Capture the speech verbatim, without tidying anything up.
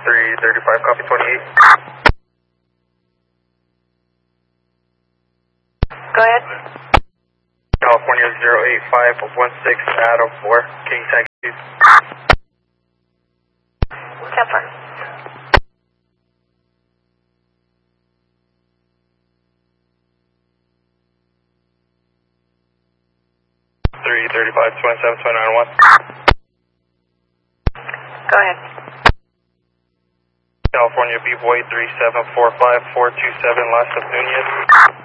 three thirty-five, copy twenty-eight. Go ahead. California zero eight five one six Adam four, King Taxi. ten four. three thirty-five, twenty-seven, twenty-nine, one. Go ahead. California B-Boy three seven four five four two seven, Las Nunez.